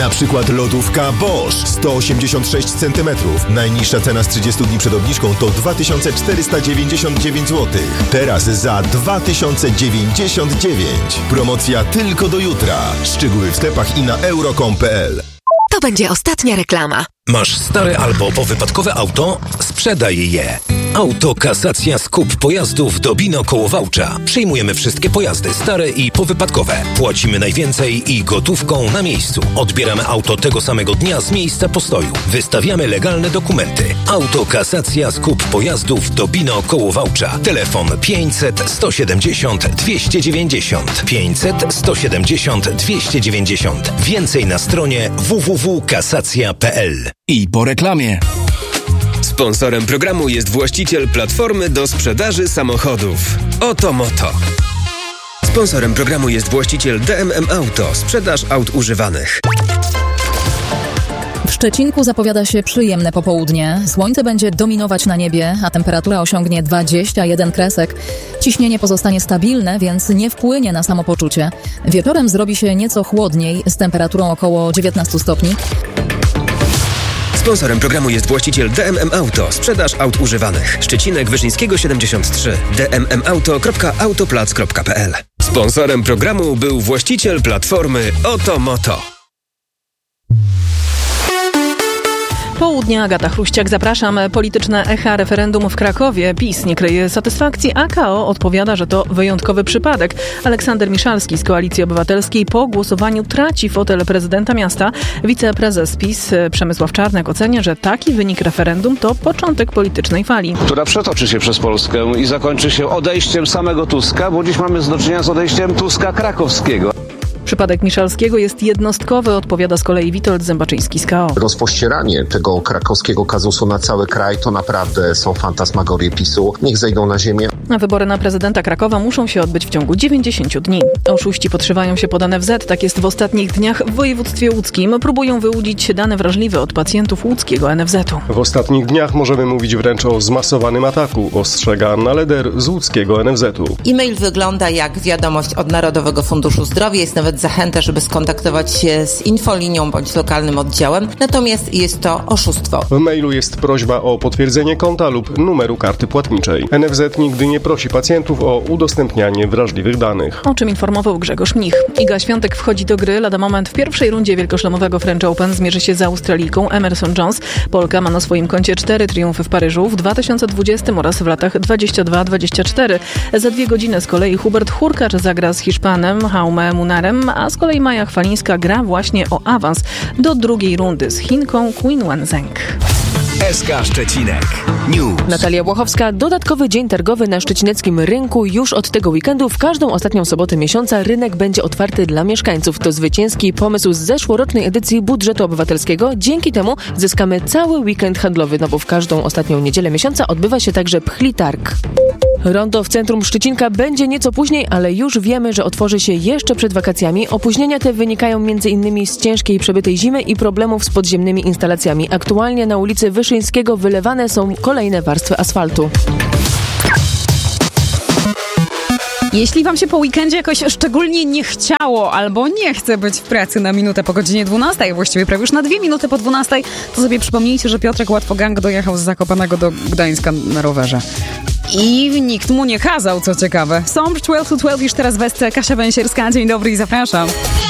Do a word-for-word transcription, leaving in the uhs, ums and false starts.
Na przykład lodówka Bosch sto osiemdziesiąt sześć centymetrów. Najniższa cena z trzydziestu dni przed obniżką to dwa tysiące czterysta dziewięćdziesiąt dziewięć złotych. Teraz za dwa tysiące dziewięćdziesiąt dziewięć. Promocja tylko do jutra. Szczegóły w sklepach i na euro kropka com kropka p l. To będzie ostatnia reklama. Masz stare albo powypadkowe auto? Sprzedaj je. Autokasacja Skup Pojazdów do Bino koło Wałcza. Przyjmujemy wszystkie pojazdy stare i powypadkowe. Płacimy najwięcej i gotówką na miejscu. Odbieramy auto tego samego dnia z miejsca postoju. Wystawiamy legalne dokumenty. Autokasacja Skup Pojazdów do Bino koło Wałcza. Telefon pięćset sto siedemdziesiąt dwieście dziewięćdziesiąt. pięćset sto siedemdziesiąt dwieście dziewięćdziesiąt. Więcej na stronie w w w kropka kasacja kropka p l. I po reklamie. Sponsorem programu jest właściciel platformy do sprzedaży samochodów Oto Moto. Sponsorem programu jest właściciel D M M Auto, sprzedaż aut używanych. W Szczecinku zapowiada się przyjemne popołudnie. Słońce będzie dominować na niebie, a temperatura osiągnie dwadzieścia jeden kresek. Ciśnienie pozostanie stabilne, więc nie wpłynie na samopoczucie. Wieczorem zrobi się nieco chłodniej, z temperaturą około dziewiętnaście stopni. Sponsorem programu jest właściciel D M M Auto, sprzedaż aut używanych. Szczecinek Wyszyńskiego siedemdziesiąt trzy. d m m auto kropka autoplac kropka p l. Sponsorem programu był właściciel platformy Oto Moto. Południe, Agata Chruściak, zapraszam. Polityczne echa referendum w Krakowie. PiS nie kryje satysfakcji, a K O odpowiada, że to wyjątkowy przypadek. Aleksander Miszalski z Koalicji Obywatelskiej po głosowaniu traci fotel prezydenta miasta. Wiceprezes PiS Przemysław Czarnek ocenia, że taki wynik referendum to początek politycznej fali, która przetoczy się przez Polskę i zakończy się odejściem samego Tuska, bo dziś mamy do czynienia z odejściem Tuska krakowskiego. Przypadek Miszalskiego jest jednostkowy, odpowiada z kolei Witold Zębaczyński z K O. Rozpościeranie tego krakowskiego kazusu na cały kraj to naprawdę są fantasmagorie PiSu. Niech zejdą na ziemię. A wybory na prezydenta Krakowa muszą się odbyć w ciągu dziewięćdziesięciu dni. Oszuści podszywają się pod N F Z. Tak jest w ostatnich dniach w województwie łódzkim. Próbują wyłudzić dane wrażliwe od pacjentów łódzkiego N F Z-u. W ostatnich dniach możemy mówić wręcz o zmasowanym ataku, ostrzega Anna Leder z łódzkiego N F Z-u. E-mail wygląda jak wiadomość od Narodowego Funduszu Zdrowia. Jest nawet zachęta, żeby skontaktować się z infolinią bądź lokalnym oddziałem. Natomiast jest to oszustwo. W mailu jest prośba o potwierdzenie konta lub numeru karty płatniczej. N F Z nigdy nie prosi pacjentów o udostępnianie wrażliwych danych. O czym informował Grzegorz Mnich. Iga Świątek wchodzi do gry. Lada moment w pierwszej rundzie wielkoszlemowego French Open zmierzy się z Australijką Emerson Jones. Polka ma na swoim koncie cztery triumfy w Paryżu w dwa tysiące dwudziestym oraz w latach dwudziestym drugim dwudziestym czwartym. Za dwie godziny z kolei Hubert Hurkacz zagra z Hiszpanem Jaume Munarem, a z kolei Maja Chwalińska gra właśnie o awans do drugiej rundy z Chinką Qin Wenzheng. S K Szczecinek News. Natalia Błachowska. Dodatkowy dzień targowy na szczecineckim rynku już od tego weekendu. W każdą ostatnią sobotę miesiąca rynek będzie otwarty dla mieszkańców. To zwycięski pomysł z zeszłorocznej edycji budżetu obywatelskiego. Dzięki temu zyskamy cały weekend handlowy, no bo w każdą ostatnią niedzielę miesiąca odbywa się także Pchli Targ. Rondo w centrum Szczecinka będzie nieco później, ale już wiemy, że otworzy się jeszcze przed wakacjami. Opóźnienia te wynikają m.in. z ciężkiej przebytej zimy i problemów z podziemnymi instalacjami. Aktualnie na ulicy Wyszyńskiego wylewane są kolejne warstwy asfaltu. Jeśli wam się po weekendzie jakoś szczególnie nie chciało albo nie chce być w pracy na minutę po godzinie dwunastej, właściwie prawie już na dwie minuty po dwunastej, to sobie przypomnijcie, że Piotrek Łatwogang dojechał z Zakopanego do Gdańska na rowerze. I nikt mu nie kazał, co ciekawe. Sombrz dwanaście to dwanaście już teraz w S C. Kasia Węsierska. Dzień dobry i zapraszam.